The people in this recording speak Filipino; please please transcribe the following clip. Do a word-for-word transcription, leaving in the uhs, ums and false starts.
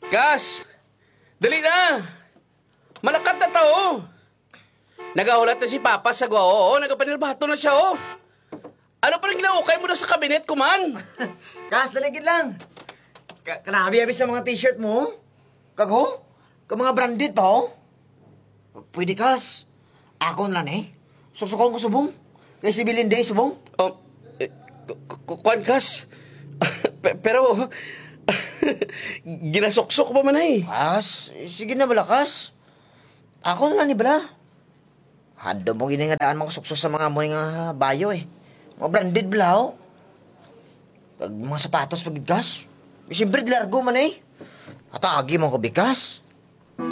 Kas! Dali na! Malakat na tao! Nagahulat na si Papa sa gwao, oh. Nagapanirbato na siya, oh. Ano pa rin ginaukay mo na sa kabinet ko, man? Kas, daligid lang. Ka Kanabi-abi sa mga t-shirt mo. Kago? Ka mga branded pa, oh. Pwede, Kas. Ako na lang, eh. Suksukon ko subong. Kaya si Belinda, subong. Oh, eh, kuan, Kas. Pe- Pero, ginasuksok pa man eh. Kas, sige na bala, Kas. Ako na lang ni bala. Hando mo giningadaan mga suksos sa mga mo nga bayo, eh. Mga branded bala, oh. Kag mga sapatos pag Kas. Siyempre, largo man, eh. Atagi mo ko, Bikas.